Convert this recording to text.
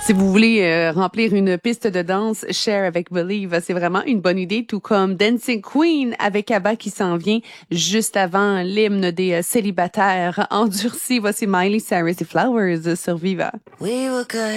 Si vous voulez remplir une piste de danse, Cher avec Believe, c'est vraiment une bonne idée, tout comme Dancing Queen avec ABBA qui s'en vient juste avant l'hymne des célibataires endurcis. Voici Miley Cyrus et Flowers sur Viva. We were good.